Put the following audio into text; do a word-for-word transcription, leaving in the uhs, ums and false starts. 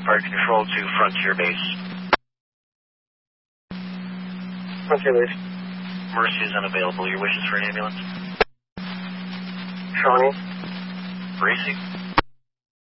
Fire control to Frontier Base. Frontier Base. Mercy is unavailable. Your wishes for an ambulance? Shawnee. Gracie?